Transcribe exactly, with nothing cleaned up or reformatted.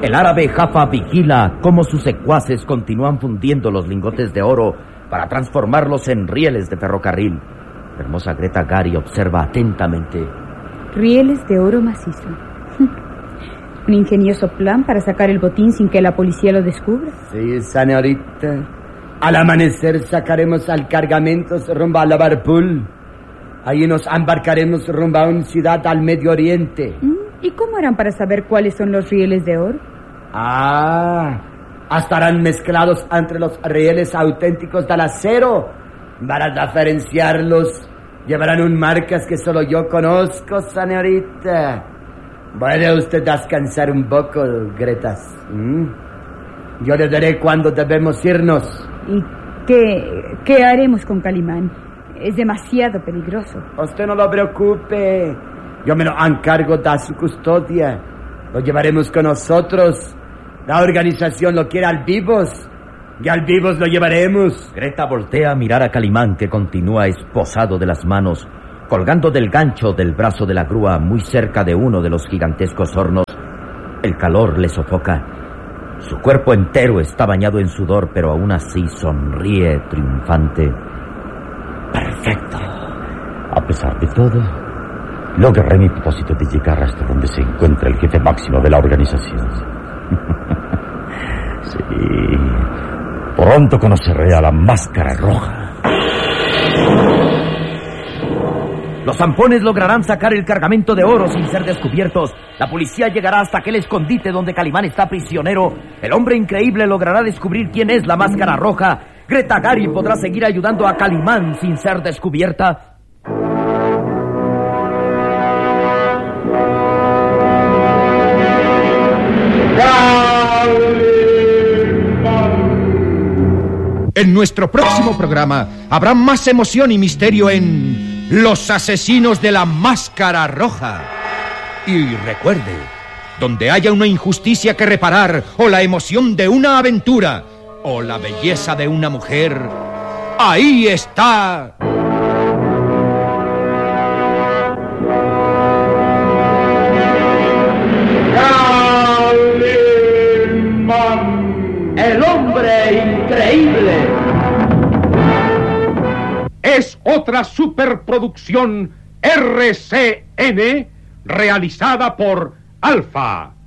El árabe Jaffa vigila cómo sus secuaces continúan fundiendo los lingotes de oro para transformarlos en rieles de ferrocarril. La hermosa Greta Gary observa atentamente. Rieles de oro macizo. Un ingenioso plan para sacar el botín sin que la policía lo descubra. Sí, señorita. Al amanecer sacaremos al cargamentos rumbo a Liverpool. Allí nos embarcaremos rumbo a una ciudad al Medio Oriente. ¿Y cómo harán para saber cuáles son los rieles de oro? Ah, estarán mezclados entre los rieles auténticos del acero. Para diferenciarlos, llevarán un marcas que solo yo conozco, señorita. ¿Puede usted descansar un poco, Gretas? ¿Mm? Yo le diré cuándo debemos irnos. ¿Y qué, qué haremos con Calimán? Es demasiado peligroso. Usted no lo preocupe. Yo me lo encargo de su custodia. Lo llevaremos con nosotros. La organización lo quiere al vivos. Y al vivos lo llevaremos. Greta voltea a mirar a Calimán, que continúa esposado de las manos, colgando del gancho del brazo de la grúa muy cerca de uno de los gigantescos hornos. El calor le sofoca. Su cuerpo entero está bañado en sudor, pero aún así sonríe triunfante. Perfecto. A pesar de todo, lograré mi propósito de llegar hasta donde se encuentra el jefe máximo de la organización. Sí. Pronto conoceré a la Máscara Roja. Los zampones lograrán sacar el cargamento de oro sin ser descubiertos. La policía llegará hasta aquel escondite donde Calimán está prisionero. El hombre increíble logrará descubrir quién es la Máscara Roja. Greta Gary podrá seguir ayudando a Calimán sin ser descubierta. En nuestro próximo programa habrá más emoción y misterio en Los Asesinos de la Máscara Roja. Y recuerde, donde haya una injusticia que reparar, o la emoción de una aventura, o la belleza de una mujer, ahí está... El hombre increíble. Es otra superproducción R C N realizada por Alfa.